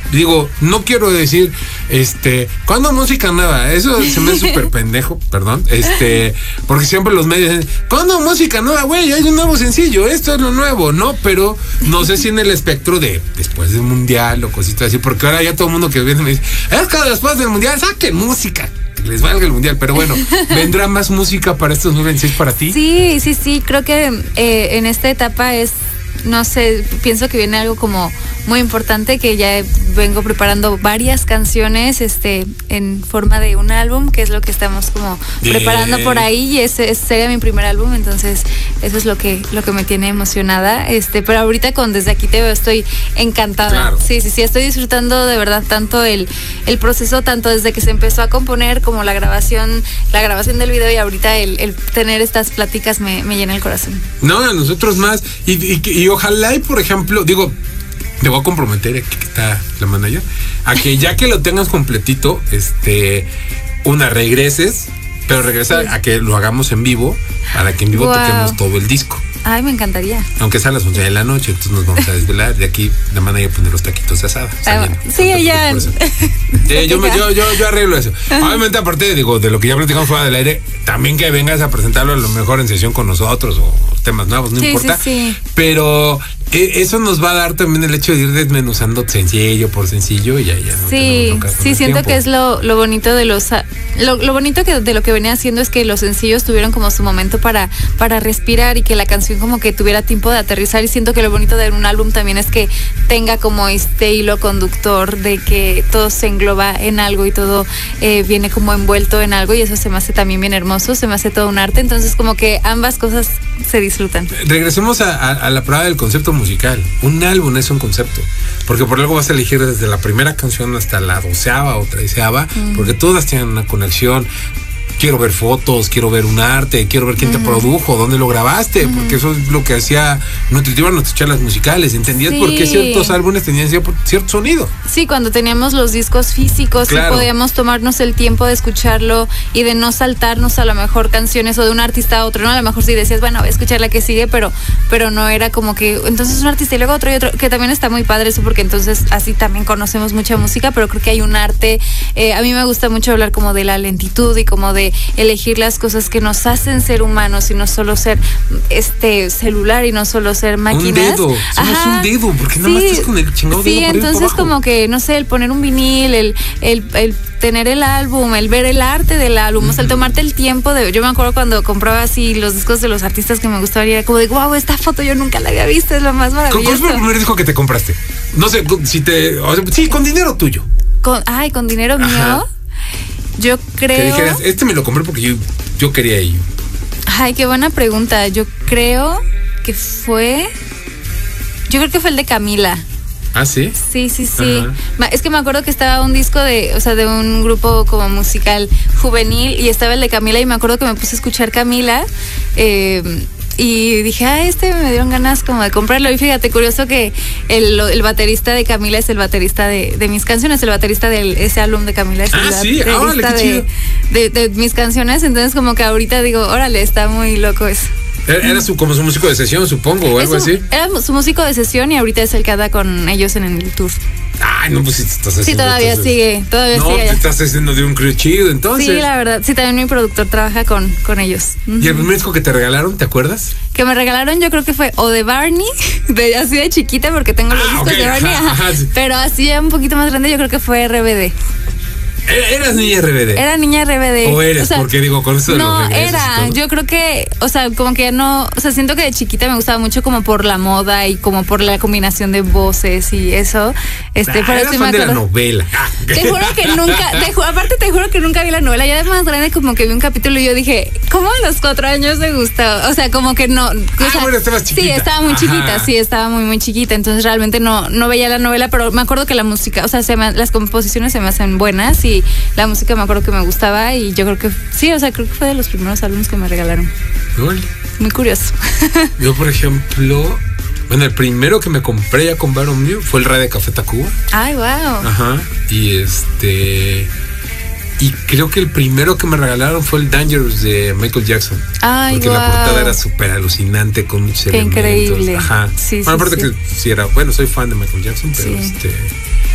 Digo, no quiero decir, ¿cuándo música nueva? Eso se me hace súper pendejo, perdón. Porque siempre los medios dicen, ¿cuándo música nueva, güey? Hay un nuevo sencillo, esto es lo nuevo, ¿no? Pero no sé si en el espectro de después del mundial o cositas así, porque ahora ya todo el mundo que viene me dice, es que después del mundial saquen música. Les valga el mundial, pero bueno, ¿vendrá más música para este 2026 para ti? Sí, creo que en esta etapa es, no sé, pienso que viene algo como muy importante, que ya vengo preparando varias canciones en forma de un álbum, que es lo que estamos como preparando por ahí, y ese sería mi primer álbum, entonces eso es lo que me tiene emocionada, pero ahorita con Desde Aquí Te Veo estoy encantada. Claro. Sí, estoy disfrutando de verdad tanto el proceso, tanto desde que se empezó a componer como la grabación del video, y ahorita el tener estas pláticas me llena el corazón. No, a nosotros más, y ojalá, y por ejemplo, digo, te voy a comprometer, aquí que está la manager, a que ya que lo tengas completito, regreses, pero regresa a que lo hagamos en vivo, para que en vivo toquemos todo el disco. Ay, me encantaría. Aunque sea a las 11 de la noche, entonces nos vamos a desvelar. De aquí la manager pone los taquitos de asada. Sí, ella. Yo arreglo eso. Obviamente, aparte, de lo que ya platicamos fuera del aire, también que vengas a presentarlo a lo mejor en sesión con nosotros o temas nuevos, no importa. Sí. Pero eso nos va a dar también el hecho de ir desmenuzando sencillo por sencillo, y ya no. Sí, siento que es lo bonito de lo bonito de lo que venía haciendo, es que los sencillos tuvieron como su momento para respirar, y que la canción como que tuviera tiempo de aterrizar, y siento que lo bonito de un álbum también es que tenga como este hilo conductor de que todo se engloba en algo y todo viene como envuelto en algo, y eso se me hace también bien hermoso, se me hace todo un arte, entonces como que ambas cosas se disfrutan. Regresemos a la prueba del concepto musical. Un álbum es un concepto, porque por algo vas a elegir desde la primera canción hasta la 12ª o 13ª, porque todas tienen una conexión. Quiero ver fotos, quiero ver un arte, quiero ver quién te produjo, dónde lo grabaste, porque eso es lo que hacía nutritiva nuestras charlas musicales. ¿Entendías por qué ciertos álbumes tenían cierto sonido? Sí, cuando teníamos los discos físicos, claro, podíamos tomarnos el tiempo de escucharlo y de no saltarnos a lo mejor canciones o de un artista a otro, ¿no? A lo mejor sí decías, bueno, voy a escuchar la que sigue, pero no era como que entonces un artista y luego otro y otro, que también está muy padre eso, porque entonces así también conocemos mucha música, pero creo que hay un arte. A mí me gusta mucho hablar como de la lentitud y como de elegir las cosas que nos hacen ser humanos, y no solo ser celular, y no solo ser máquinas. Un dedo, somos un dedo, porque nada más estás con el chingado dedo. Sí, entonces como que, no sé, el poner un vinil, el tener el álbum, el ver el arte del álbum, o sea, el tomarte el tiempo de... Yo me acuerdo cuando compraba así los discos de los artistas que me gustaban, y era como de, wow, esta foto yo nunca la había visto, es lo más maravilloso. ¿Cuál fue el primer disco que te compraste? No sé, sí, con dinero tuyo. Con dinero mío. Yo creo... Que dijeras, me lo compré porque yo quería ello. Ay, qué buena pregunta. Yo creo que fue el de Camila. ¿Ah, sí? Sí. Ajá. Es que me acuerdo que estaba un disco de un grupo como musical juvenil, y estaba el de Camila, y me acuerdo que me puse a escuchar Camila, y dije, me dieron ganas como de comprarlo. Y fíjate, curioso que el baterista de Camila es el baterista de mis canciones, el baterista de ese álbum de Camila es el baterista de mis canciones. Entonces como que ahorita digo, órale, está muy loco eso. Era como su músico de sesión, supongo, o algo así. Era su músico de sesión, y ahorita es el que anda con ellos en el tour. Ay, no, pues sí te estás haciendo. Sí, todavía sigue. No, te estás haciendo de un crew chido, entonces. Sí, la verdad. Sí, también mi productor trabaja con ellos. ¿Y el primer disco que te regalaron, te acuerdas? Que me regalaron, yo creo que fue o de Barney, así de chiquita, porque tengo los discos de Barney, sí. Pero así ya un poquito más grande, yo creo que fue RBD. ¿Eras niña RBD? Era niña RBD. ¿O eres? Porque digo, con eso de los regresos. No, yo creo que, como que no, siento que de chiquita me gustaba mucho como por la moda y como por la combinación de voces y eso. Por eso fan de la novela. Te juro que nunca vi la novela. Ya de más grande como que vi un capítulo y yo dije, ¿cómo a los 4 años me gustaba? O sea, como que no. Bueno, estabas chiquita. Sí, estaba muy chiquita, estaba muy, muy chiquita. Entonces realmente no veía la novela, pero me acuerdo que la música, las composiciones se me hacen buenas, y la música me acuerdo que me gustaba, y yo creo que sí, creo que fue de los primeros álbumes que me regalaron. Uli. Muy curioso. Yo, por ejemplo, el primero que me compré ya con Baron mío fue el Rey de Café Tacuba. Ay, wow. Ajá. Y creo que el primero que me regalaron fue el Dangerous de Michael Jackson. Ay, porque la portada era súper alucinante con muchos elementos. Increíble. Ajá. Sí, aparte que sí era, soy fan de Michael Jackson, pero